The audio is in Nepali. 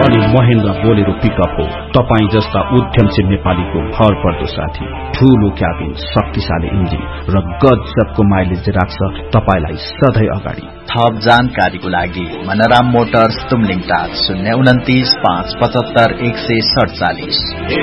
अनि महेन्द्र बोलेरो पिकअप हो तपाई जस्ता उद्यमशील नेपालीको भर पर्दो साथी। ठूलो क्याबिन, शक्तिशाली इन्जिन र गजबको माइलेज राख्छ तपाईलाई सधैँ अगाडि। थप जानकारीको लागि मनराम मोटर्स तुमलिङ टार 029 575 147।